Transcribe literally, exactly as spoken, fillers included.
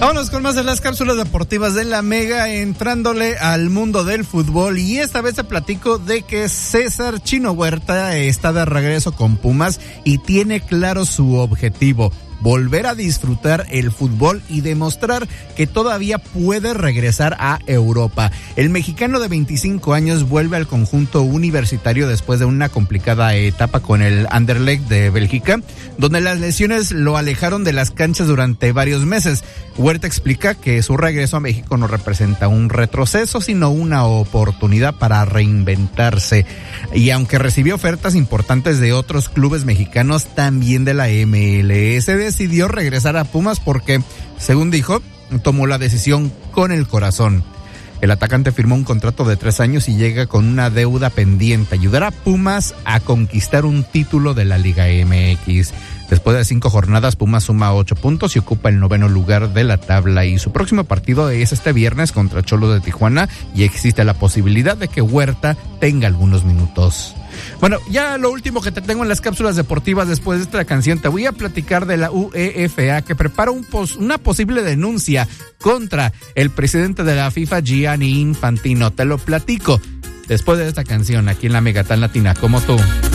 Vámonos con más de las cápsulas deportivas de la Mega, entrándole al mundo del fútbol, y esta vez te platico de que César Chino Huerta está de regreso con Pumas y tiene claro su objetivo: volver a disfrutar el fútbol y demostrar que todavía puede regresar a Europa. El mexicano de veinticinco años vuelve al conjunto universitario después de una complicada etapa con el Anderlecht de Bélgica, donde las lesiones lo alejaron de las canchas durante varios meses. Huerta explica que su regreso a México no representa un retroceso, sino una oportunidad para reinventarse. Y aunque recibió ofertas importantes de otros clubes mexicanos, también de la M L S, decidió regresar a Pumas porque, según dijo, tomó la decisión con el corazón. El atacante firmó un contrato de tres años y llega con una deuda pendiente: ayudar a Pumas a conquistar un título de la Liga M X. Después de cinco jornadas, Pumas suma ocho puntos y ocupa el noveno lugar de la tabla, y su próximo partido es este viernes contra Cholos de Tijuana, y existe la posibilidad de que Huerta tenga algunos minutos. Bueno, ya lo último que te tengo en las cápsulas deportivas después de esta canción, te voy a platicar de la U E F A, que prepara un pos, una posible denuncia contra el presidente de la FIFA, Gianni Infantino. Te lo platico después de esta canción aquí en la Mega tan Latina como tú.